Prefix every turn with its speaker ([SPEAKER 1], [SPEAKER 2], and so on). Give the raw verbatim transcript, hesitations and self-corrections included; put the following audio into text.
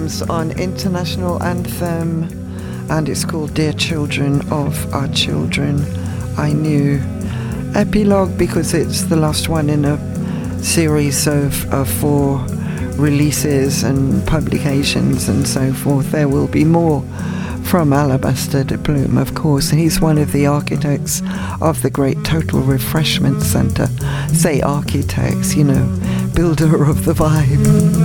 [SPEAKER 1] poems on International Anthem, and it's called Dear Children of Our Children I Knew. Epilogue, because it's the last one in a series of, of four releases and publications and so forth. There will be more from Alabaster de Plume, of course. He's one of the architects of the great Total Refreshment Centre. Say architects, you know, builder of the vibe.